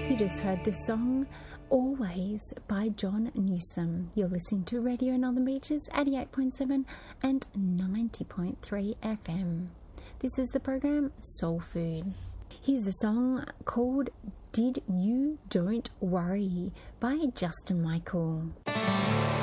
You just heard the song Always by John Newsom. You're listening to Radio Northern Beaches 88.7 and 90.3 FM. This is the program Soul Food. Here's a song called Did You Don't Worry by Justin Michael.